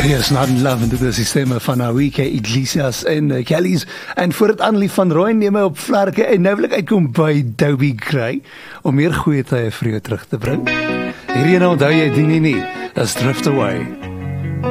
Yes, Not in Love, en dit is die stemme van Awike Iglesias en Kellys, en voor het aanlief van Roy neem my op vlarke, en nou wil ek uitkom by Dobie Gray, om meer goeie tye vir jou terug te bring. Hierdie nou onthou jy die nie, that's Drift Away.